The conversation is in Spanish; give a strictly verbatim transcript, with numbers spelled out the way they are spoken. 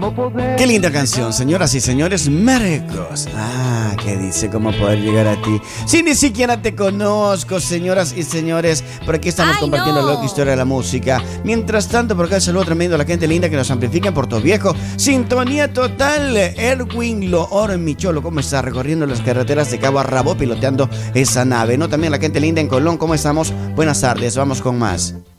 Qué linda canción, señoras y señores. Marcos. Ah, ¿qué dice? ¿Cómo poder llegar a ti? Si ni siquiera te conozco, señoras y señores. Por aquí estamos Ay, compartiendo no. la loca historia de la música. Mientras tanto, por acá el saludo tremendo a la gente linda que nos amplifica en Puerto Viejo. Sintonía total. Erwin Loor Micholo, ¿cómo está? Recorriendo las carreteras de Cabo a Rabo, piloteando esa nave, ¿no? También la gente linda en Colón, ¿cómo estamos? Buenas tardes, vamos con más.